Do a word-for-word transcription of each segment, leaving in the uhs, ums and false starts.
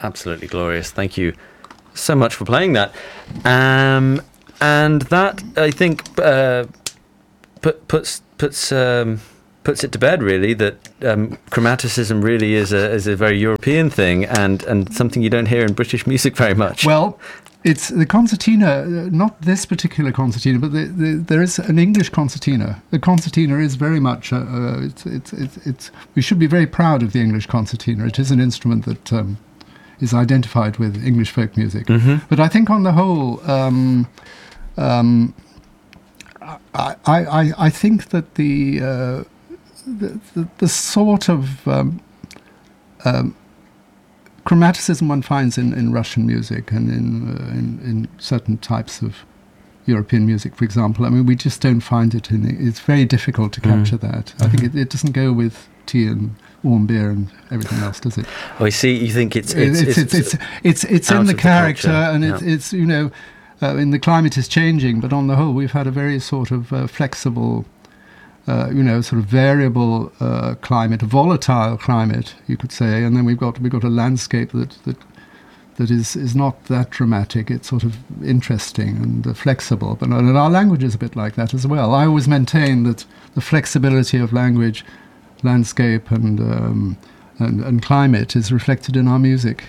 Absolutely glorious. Thank you so much for playing that. Um, and that, I think, uh, put, puts puts um, puts it to bed, really, that um, chromaticism really is a is a very European thing, and, and something you don't hear in British music very much. Well, it's the concertina, not this particular concertina, but the, the, there is an English concertina. The concertina is very much, uh, uh, it's, it's, it's, it's, we should be very proud of the English concertina. It is an instrument that um, is identified with English folk music. Mm-hmm. But I think on the whole, um, um, I, I, I think that the, uh, the, the, the sort of um, um, chromaticism one finds in, in Russian music and in, uh, in in certain types of European music, for example, I mean, we just don't find it in. It's very difficult to capture mm. that. Mm-hmm. I think it, it doesn't go with tea and warm beer and everything else, does it? Oh, I see. You think it's it's it's it's it's it's, it's, it's in the character, the and yeah. it's it's you know, uh, in the climate is changing, but on the whole, we've had a very sort of uh, flexible. Uh, you know, sort of variable uh, climate, a volatile climate, you could say, and then we've got we've got a landscape that that that is, is not that dramatic. It's sort of interesting and uh, flexible, but and our language is a bit like that as well. I always maintain that the flexibility of language, landscape, and um, and, and climate is reflected in our music.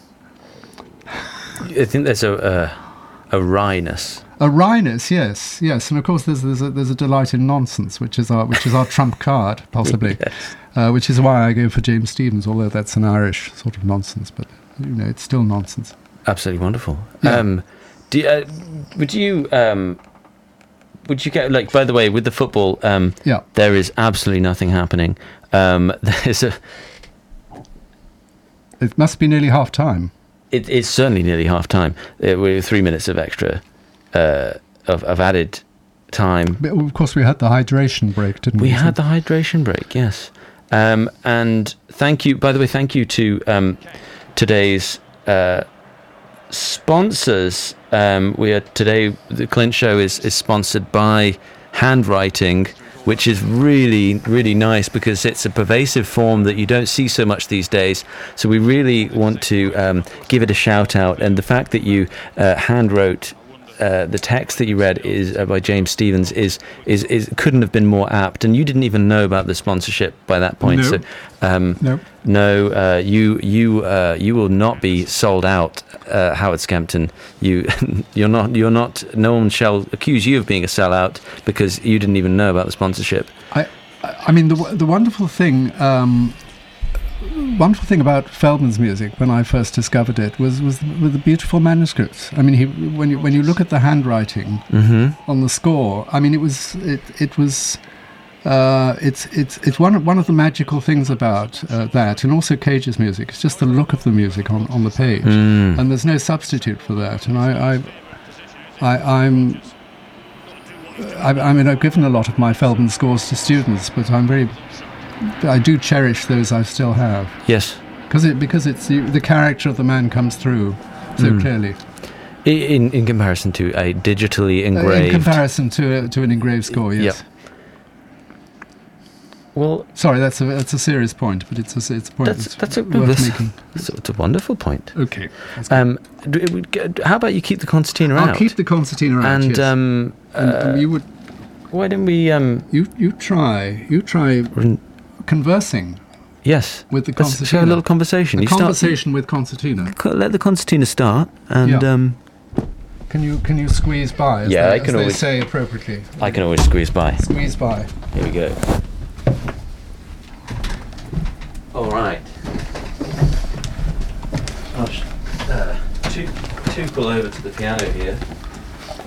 I think there's a a, a wryness. A wryness, yes, yes, and of course there's there's a, there's a delight in nonsense, which is our which is our trump card, possibly, yes. uh, which is why I go for James Stephens, although that's an Irish sort of nonsense, but you know it's still nonsense. Absolutely wonderful. Yeah. Um, do you, uh, would you um, would you get like? By the way, with the football, um, yeah. there is absolutely nothing happening. Um, there's a. It must be nearly half time. It, it's certainly nearly half time. Uh, with three minutes of extra. Uh, of, of added time. But of course, we had the hydration break, didn't we? We had the hydration break, yes. Um, and thank you, by the way, thank you to um, today's uh, sponsors. Um, we are today, the Clint Show is, is sponsored by Handwriting, which is really, really nice because it's a pervasive form that you don't see so much these days. So we really want to um, give it a shout out. And the fact that you uh, hand wrote Uh, the text that you read is uh, by James Stephens is, is is couldn't have been more apt, and you didn't even know about the sponsorship by that point. No. So, um, no, no, uh, you you uh, you will not be sold out, uh, Howard Skempton. You you're not you're not. No one shall accuse you of being a sellout because you didn't even know about the sponsorship. I I mean the the wonderful thing. Um, Wonderful thing about Feldman's music when I first discovered it was was with the beautiful manuscripts. I mean, he when you when you look at the handwriting mm-hmm. on the score, I mean, it was it it was uh, it's it's it's one of, one of the magical things about uh, that, and also Cage's music. It's just the look of the music on, on the page, mm. and there's no substitute for that. And I I, I I'm. I, I mean, I've given a lot of my Feldman scores to students, but I'm very. I do cherish those I still have. Yes, because it because it's the, the character of the man comes through so mm. clearly. In in comparison to a digitally engraved. Uh, in comparison to a, to an engraved score, yes. Yep. Well, sorry, that's a that's a serious point, but it's a it's a point that's that's, that's a, worth that's, making. It's a, it's a wonderful point. Okay. Um, how about you keep the concertina I'll out? I'll keep the concertina out. And yes. um, and, uh, and you would. Why don't we um? You you try you try. Run, Conversing, yes, with the Let's concertina. share a little conversation. A you conversation start, with concertina. Let the concertina start, and yeah. um, can you can you squeeze by? As yeah, they, I can as always they say appropriately. I can always squeeze by. Squeeze by. Here we go. All right. I'll sh- uh, two, two pull over to the piano here.